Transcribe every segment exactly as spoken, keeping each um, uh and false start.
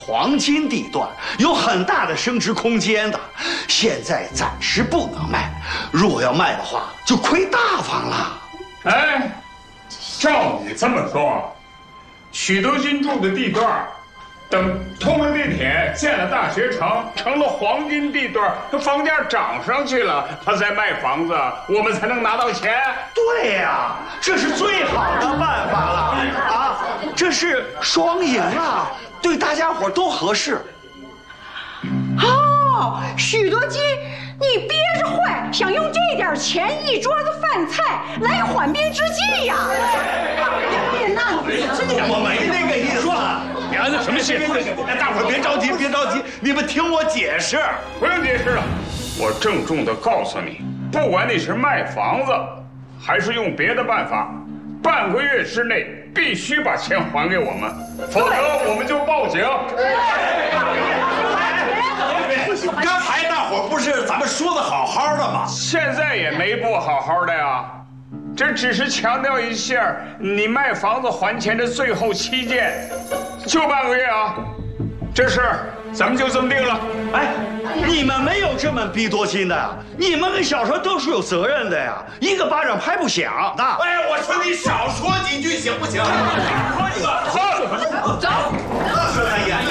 黄金地段有很大的升值空间的，现在暂时不能卖。若要卖的话，就亏大发了。 哎，照你这么说，许德金住的地段，等通了地铁，建了大学城，成了黄金地段，房价涨上去了，他再卖房子，我们才能拿到钱。 对呀、啊，这是最好的办法了啊！这是双赢啊，对大家伙都合适。 哦，许德基，你憋着坏，想用这点钱一桌子饭菜来缓兵之计呀？那我没那个意思。 你按照什么心？ 大伙别着急，别着急，你们听我解释。 不用解释了，我郑重地告诉你，不管你是卖房子，还是用别的办法，半个月之内必须把钱还给我们，否则我们就报警。 刚才大伙不是咱们说的好好的吗？ 现在也没不好好的呀，这只是强调一下你卖房子还钱的最后期限，就半个月啊。这事咱们就这么定了。 哎，你们没有这么逼多金的呀，你们跟小车都是有责任的呀，一个巴掌拍不响的。 哎，我说你少说几句行不行？说一个， 走， 十三爷。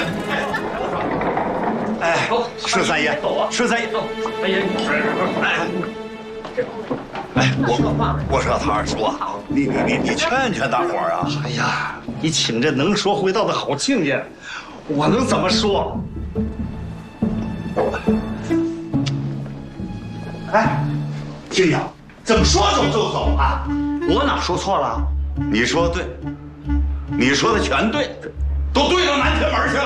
哎，十三爷，十三爷， 哎呀， 哎，哎，我我说他说，你你你你劝劝大伙儿啊！ 哎呀，你请这能说会道的好亲家，我能怎么说？哎，亲家，怎么说走就走啊？我哪说错了？ 你说对，你说的全对，都对到南天门去了。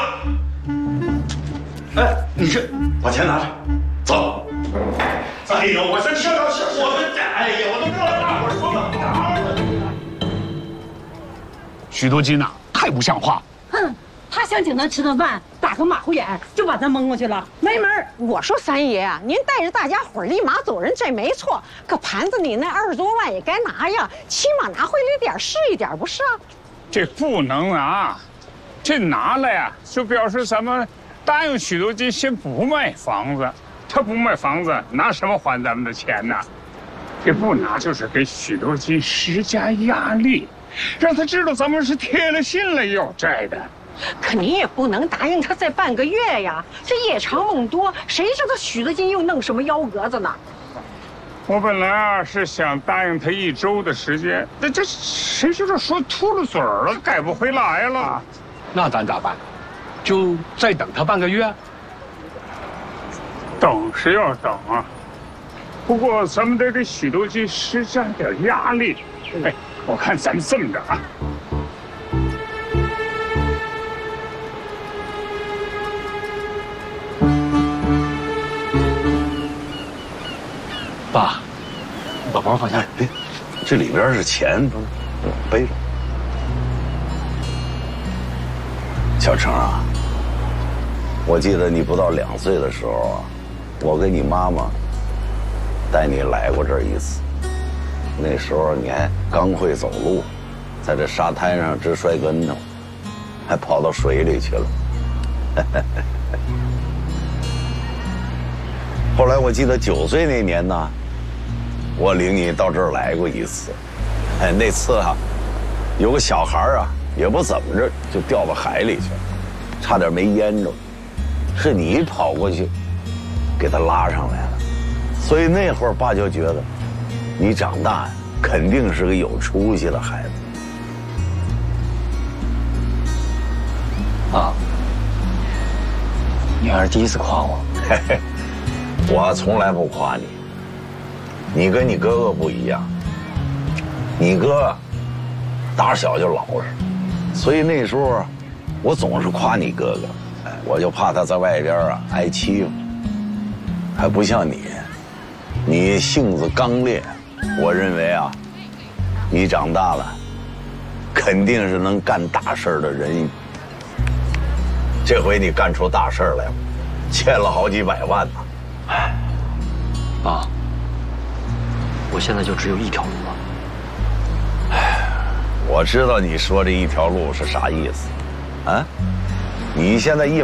哎，你这把钱拿着，走。哎呦，我这听到是我们，哎呀，我都不知道大伙说怎么着。 许多金呐，太不像话。 哼，他想请咱吃顿饭，打个马虎眼，就把咱蒙过去了，没门儿！我说三爷啊，您带着大家伙立马走人，这没错。可盘子里那二十多万也该拿呀，起码拿回来点是一点，不是啊？ 这不能拿，这拿了呀，就表示咱们答应许多金先不卖房子。他不卖房子，拿什么还咱们的钱呢？这不拿就是给许多金施加压力，让他知道咱们是贴了心来要债的。 可您也不能答应他再半个月呀，这夜长梦多，谁知道许德金又弄什么幺蛾子呢？ 我本来啊是想答应他一周的时间，那这谁知道说秃了嘴儿了，改不回来了。 那咱咋办？就再等他半个月？ 等是要等啊，不过咱们得给许多金施加点压力。哎，我看咱们这么着啊， 爸，把包放下。 哎，这里边是钱，背着。小程啊，我记得你不到两岁的时候啊，我跟你妈妈带你来过这儿一次。那时候你还刚会走路，在这沙滩上直摔跟头，还跑到水里去了。后来我记得九岁那年呢，我领你到这儿来过一次。哎，那次啊，有个小孩啊，也不怎么着就掉到海里去了，差点没淹着。是你跑过去给他拉上来了。所以那会儿爸就觉得你长大肯定是个有出息的孩子。 爸，你还是第一次夸我。 嘿嘿，我从来不夸你。你跟你哥哥不一样，你哥打小就老实，所以那时候我总是夸你哥哥，我就怕他在外边啊挨欺负。还不像你，你性子刚烈，我认为啊，你长大了肯定是能干大事的人。这回你干出大事来了，欠了好几百万呢。 哎，爸，我现在就只有一条路了。 哎，我知道你说这一条路是啥意思，啊？ 你现在一